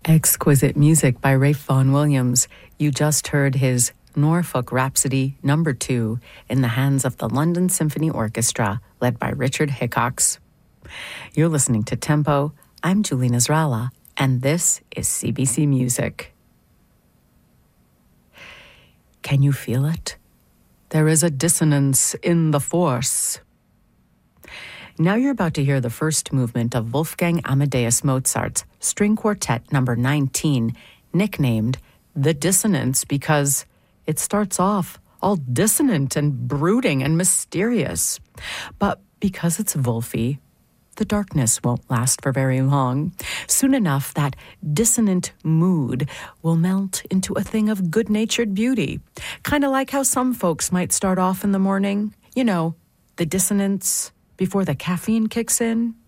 Exquisite music by Ralph Vaughan Williams. You just heard his Norfolk Rhapsody No. 2 in the hands of the London Symphony Orchestra, led by Richard Hickox. You're listening to Tempo. I'm Julie Nasrallah, and this is CBC Music. Can you feel it? There is a dissonance in the force. Now you're about to hear the first movement of Wolfgang Amadeus Mozart's String Quartet No. 19, nicknamed The Dissonance because it starts off all dissonant and brooding and mysterious. But because it's Wolfie, the darkness won't last for very long. Soon enough, that dissonant mood will melt into a thing of good-natured beauty. Kind of like how some folks might start off in the morning. You know, the dissonance before the caffeine kicks in.